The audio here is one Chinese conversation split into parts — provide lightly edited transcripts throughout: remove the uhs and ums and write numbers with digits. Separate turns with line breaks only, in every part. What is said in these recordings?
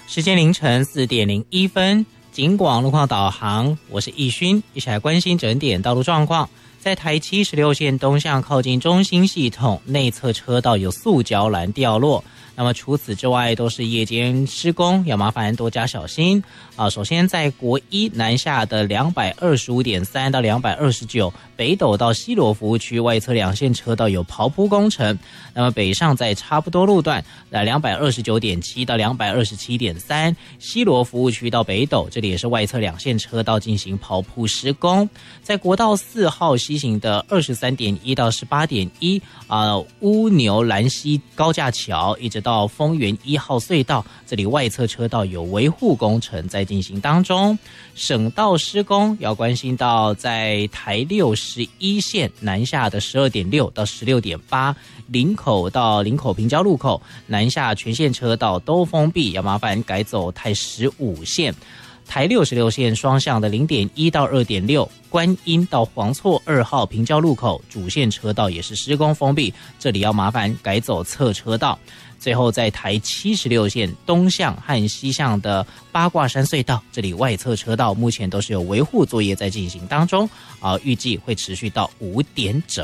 时间凌晨4:01，警广路况导航，我是易勋，一起来关心整点道路状况。在台76线东向靠近中心系统内侧车道有塑胶栏掉落，那么除此之外都是夜间施工，要麻烦多加小心首先在国一南下的225.3到229北斗到西螺服务区外侧两线车道有刨铺工程，那么北上在差不多路段229.7到227.3西螺服务区到北斗，这里也是外侧两线车道进行刨铺施工。在国道4号西行的23.1到18.1乌牛兰溪高架桥一直到丰原1号隧道，这里外侧车道有维护工程在进行当中。省道施工要关心到在台61线南下的12.6到16.8林口到林口平交路口南下全线车道都封闭，要麻烦改走台15线。台66线双向的0.1到2.6观音到黄厝2号平交路口主线车道也是施工封闭，这里要麻烦改走侧车道。最后在台76线东向和西向的八卦山隧道，这里外侧车道目前都是有维护作业在进行当中预计会持续到5点整。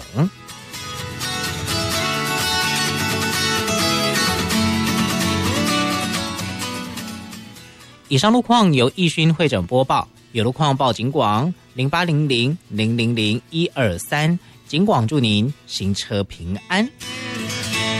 以上路况由易勋会诊播报，有路况报警广0800000123，警广祝您行车平安。